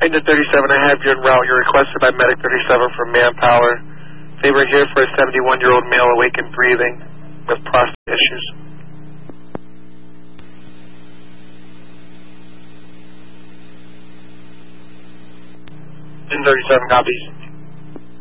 Agent 37, I have you en route. You're requested by Medic 37 for manpower. Favor here for a 71-year-old male awake and breathing with prostate issues. Agent 37 copies.